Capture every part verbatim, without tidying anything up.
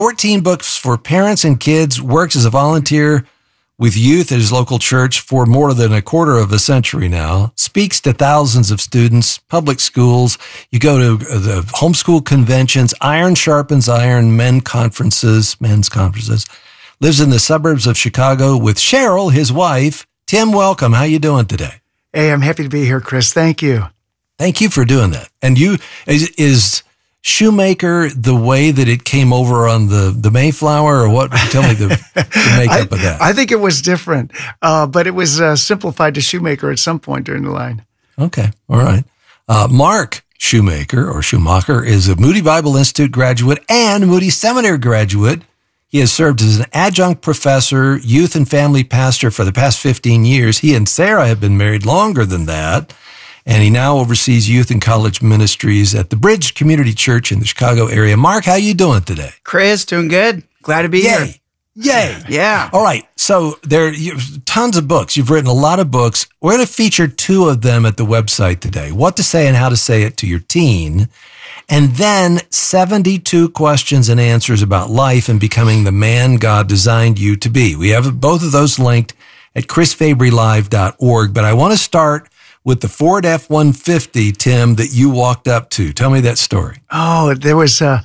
fourteen books for parents and kids, works as a volunteer with youth at his local church for more than a quarter of a century now, speaks to thousands of students, public schools. You go to the homeschool conventions, Iron Sharpens Iron, men conferences, men's conferences. Lives in the suburbs of Chicago with Cheryl, his wife. Tim, welcome. How you doing today? Hey, I'm happy to be here, Chris. Thank you. Thank you for doing that. And you, is, is Shoemaker the way that it came over on the, the Mayflower, or what? Tell me the, the makeup I, of that. I think it was different, uh, but it was uh, simplified to Shoemaker at some point during the line. Okay. All right. Uh, Mark Shoemaker, or Schumacher, is a Moody Bible Institute graduate and Moody Seminary graduate. He has served as an adjunct professor, youth and family pastor for the past fifteen years. He and Sarah have been married longer than that. And he now oversees youth and college ministries at the Bridge Community Church in the Chicago area. Mark, how you doing today? Chris, doing good. Glad to be Yay. here. Yay. Yeah. All right. So there are tons of books. You've written a lot of books. We're going to feature two of them at the website today. What to say and how to say it to your teen. And then seventy-two questions and answers about life and becoming the man God designed you to be. We have both of those linked at chris fabry live dot org. But I want to start with the Ford F one fifty, Tim, that you walked up to. Tell me that story. Oh, there was, uh,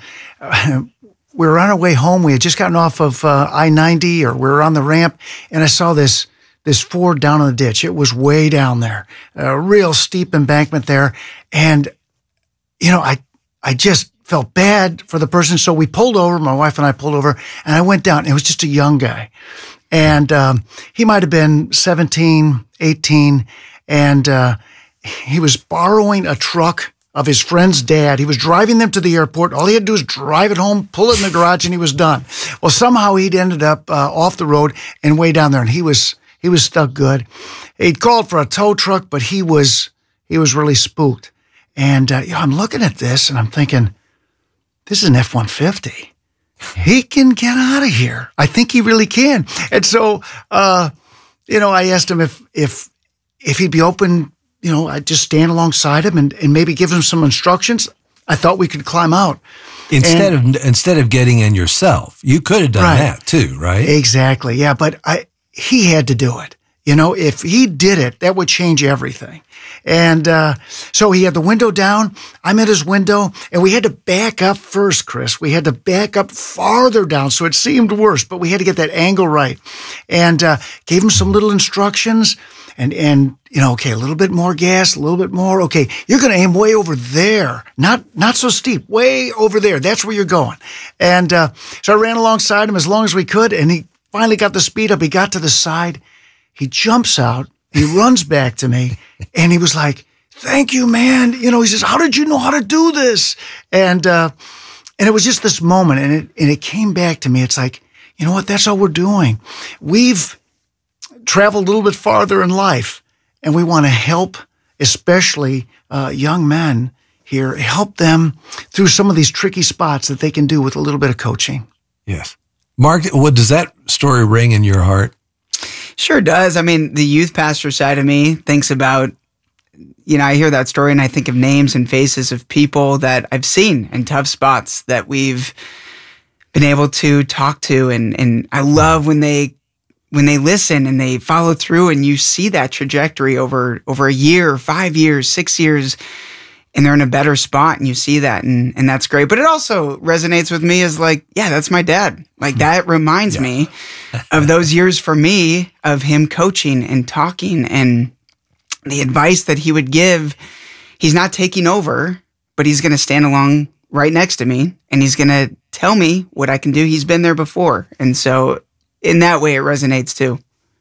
we were on our way home. We had just gotten off of uh, I ninety, or we were on the ramp, and I saw this this Ford down in the ditch. It was way down there, a real steep embankment there. And, you know, I, I just felt bad for the person. So we pulled over, my wife and I pulled over, and I went down. It was just a young guy. And um, he might have been seventeen, eighteen, and uh, he was borrowing a truck of his friend's dad. He was driving them to the airport. All he had to do was drive it home, pull it in the garage, and he was done. Well, somehow he'd ended up uh, off the road and way down there, and he was he was stuck good. He'd called for a tow truck, but he was he was really spooked. And uh, you know, I'm looking at this, and I'm thinking, this is an F one fifty. He can get out of here. I think he really can. And so, uh, you know, I asked him if if if he'd be open, you know, I'd just stand alongside him and, and maybe give him some instructions. I thought we could climb out. Instead and, of instead of getting in yourself, you could have done right. that too, right? Exactly. Yeah, but I he had to do it. You know, if he did it, that would change everything. And uh, so he had the window down. I'm at his window, and we had to back up first, Chris. We had to back up farther down, so it seemed worse, but we had to get that angle right. And uh, gave him some little instructions, and, and you know, okay, a little bit more gas, a little bit more. Okay, you're going to aim way over there, not not so steep, way over there. That's where you're going. And uh, so I ran alongside him as long as we could, and he finally got the speed up. He got to the side. He jumps out. He runs back to me, and he was like, thank you, man. You know, he says, how did you know how to do this? And uh, and it was just this moment, and it, and it came back to me. It's like, you know what? That's all we're doing. We've traveled a little bit farther in life, and we want to help, especially uh, young men here, help them through some of these tricky spots that they can do with a little bit of coaching. Yes. Mark, what does that story ring in your heart? Sure does. I mean, the youth pastor side of me thinks about, you know, I hear that story and I think of names and faces of people that I've seen in tough spots that we've been able to talk to. And, and I love when they, when they listen and they follow through, and you see that trajectory over, over a year, five years, six years, and they're in a better spot, and you see that, and, and that's great. But it also resonates with me as like, yeah, that's my dad. Like that reminds yeah. me of those years for me of him coaching and talking, and the advice that he would give. He's not taking over, but he's going to stand along right next to me, and he's going to tell me what I can do. He's been there before. And so in that way, it resonates too.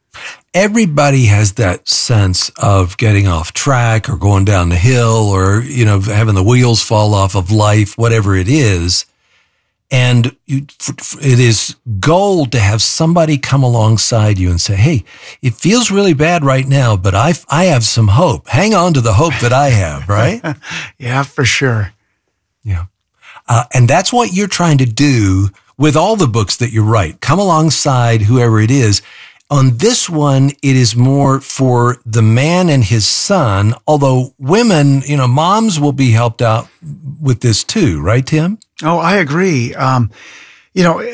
Everybody has that sense of getting off track or going down the hill, or, you know, having the wheels fall off of life, whatever it is. And you, it is gold to have somebody come alongside you and say, hey, it feels really bad right now, but I, I have some hope. Hang on to the hope that I have, right? Yeah, for sure. Yeah. Uh, and that's what you're trying to do with all the books that you write. Come alongside whoever it is. On this one, it is more for the man and his son, although women, you know, moms will be helped out with this too, right, Tim? Oh, I agree. Um, you know,